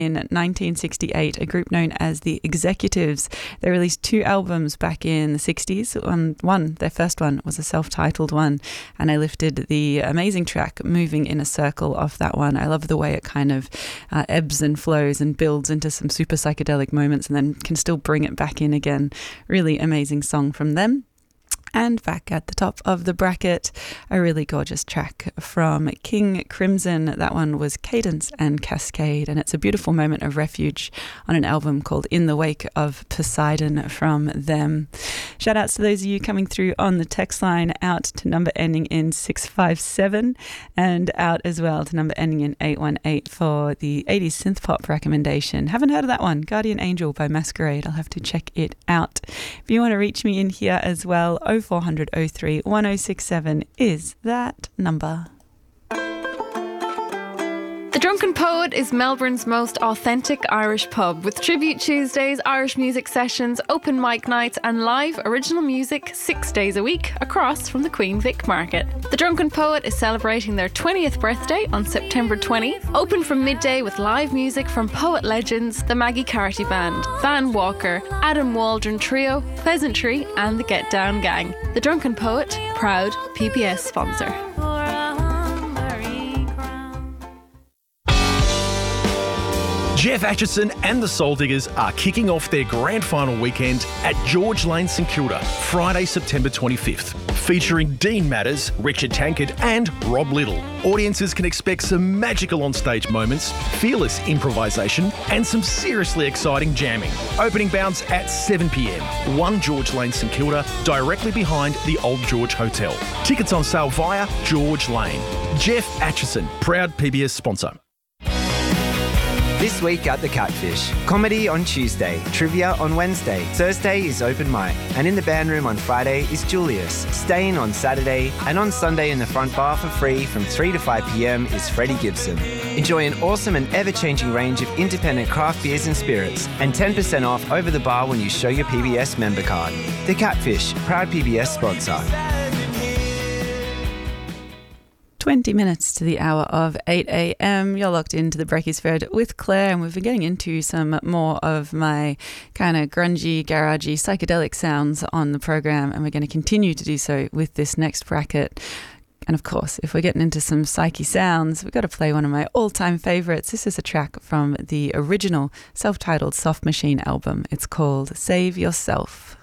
In 1968, a group known as the Executives, they released 2 albums back in the 60s. Their first one was a self-titled one, and I lifted the amazing track Moving in a Circle off that one. I love the way it kind of ebbs and flows and builds into some super psychedelic moments and then can still bring it back in again. Really amazing song from them. And back at the top of the bracket, a really gorgeous track from King Crimson. That one was Cadence and Cascade, and it's a beautiful moment of refuge on an album called In the Wake of Poseidon from them. Shout outs to those of you coming through on the text line, out to number ending in 657 and out as well to number ending in 818 for the 80s synth pop recommendation. Haven't heard of that one, Guardian Angel by Masquerade. I'll have to check it out. If you want to reach me in here as well, 0400 03 1067 is that number. The Drunken Poet is Melbourne's most authentic Irish pub, with Tribute Tuesdays, Irish music sessions, open mic nights and live original music 6 days a week across from the Queen Vic Market. The Drunken Poet is celebrating their 20th birthday on September 20th, open from midday with live music from poet legends, the Maggie Carty Band, Van Walker, Adam Waldron Trio, Pleasantry and the Get Down Gang. The Drunken Poet, proud PBS sponsor. Jeff Acheson and the Soul Diggers are kicking off their grand final weekend at George Lane, St Kilda, Friday, September 25th, featuring Dean Matters, Richard Tankard and Rob Little. Audiences can expect some magical on-stage moments, fearless improvisation and some seriously exciting jamming. Opening bounds at 7 p.m, 1 George Lane, St Kilda, directly behind the Old George Hotel. Tickets on sale via George Lane. Jeff Acheson, proud PBS sponsor. This week at The Catfish, comedy on Tuesday, trivia on Wednesday, Thursday is open mic, and in the band room on Friday is Julius. Staying on Saturday, and on Sunday in the front bar for free from 3 to 5 p.m. is Freddie Gibson. Enjoy an awesome and ever-changing range of independent craft beers and spirits, and 10% off over the bar when you show your PBS member card. The Catfish, proud PBS sponsor. 20 minutes to the hour of 8 a.m. You're locked into the Brekkies Fed with Claire, and we've been getting into some more of my kind of grungy, garagey, psychedelic sounds on the program, and we're going to continue to do so with this next bracket. And of course, if we're getting into some psyche sounds, we've got to play one of my all-time favourites. This is a track from the original self-titled Soft Machine album. It's called Save Yourself.